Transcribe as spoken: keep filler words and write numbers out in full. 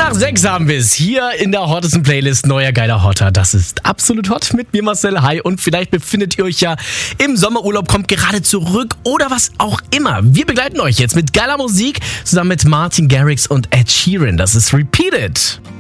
nach sechs haben wir es hier in der hottesten Playlist Neuer Geiler Hotter. Das ist absolut hot mit mir, Marcel. Hi. Und vielleicht befindet ihr euch ja im Sommerurlaub, kommt gerade zurück oder was auch immer. Wir begleiten euch jetzt mit geiler Musik zusammen mit Martin Garrix und Ed Sheeran. Das ist Repeat It.